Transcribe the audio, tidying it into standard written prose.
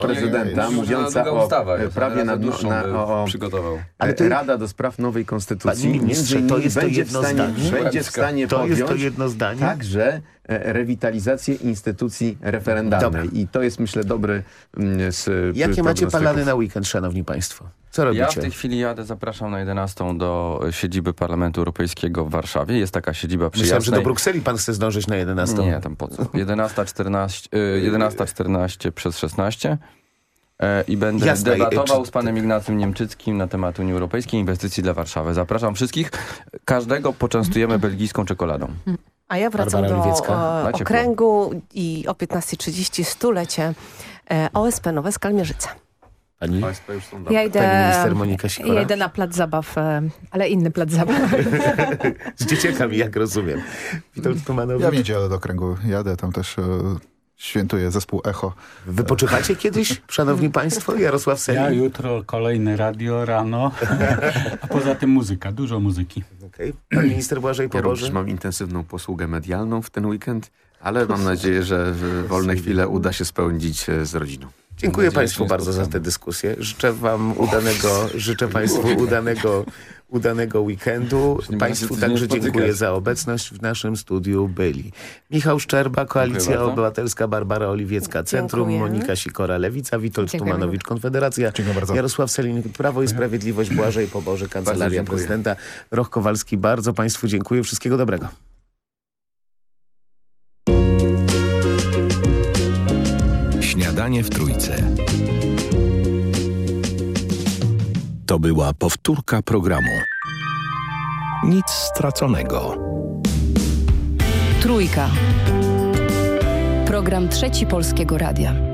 prezydenta mówiąca o prawie przygotował. Ale Rada do Spraw Nowej Konstytucji między innymi będzie w stanie podjąć także rewitalizację instytucji referendalnej. Dobra. I to jest, myślę, dobry Jakie macie plany na weekend, szanowni państwo? Co robicie? Ja w tej chwili zapraszam na 11 do siedziby Parlamentu Europejskiego w Warszawie. Jest taka siedziba przy Myślałem, że do Brukseli pan chce zdążyć na 11. Nie, tam po co? 11:14 przez 16. I będę debatował z panem Ignacym Niemczyckim na temat Unii Europejskiej, inwestycji dla Warszawy. Zapraszam wszystkich. Każdego poczęstujemy belgijską czekoladą. A ja wracam do okręgu i o 15:30 stulecie OSP Nowe Skalmierzyce. Pani? Ja idę, Pani minister Monika Sikora? Ja idę na plac zabaw, ale inny plac zabaw. Z dzieciakami, jak rozumiem. Witold Tumanowicz. Ja w niedzielę do okręgu jadę, tam też świętuję zespół Echo. Wypoczywacie kiedyś, szanowni państwo? Jarosław Selin? Ja jutro kolejne radio rano, a poza tym muzyka, dużo muzyki. Okay. Pan minister Błażej Poboże? Ja również mam intensywną posługę medialną w ten weekend, ale mam nadzieję, że w wolne chwile uda się spędzić z rodziną. Dziękuję państwu bardzo za tę dyskusję. Życzę państwu udanego weekendu. Państwu także dziękuję za obecność. W naszym studiu byli Michał Szczerba, Koalicja Obywatelska, Barbara Oliwiecka, Centrum, Monika Sikora, Lewica, Witold Tumanowicz, Konfederacja, Jarosław Selin, Prawo i Sprawiedliwość, Błażej Poboże, Kancelaria Prezydenta, Roch Kowalski. Bardzo państwu dziękuję. Wszystkiego dobrego. Śniadanie w Trójce. To była powtórka programu. Nic straconego. Trójka. Program Trzeci Polskiego Radia.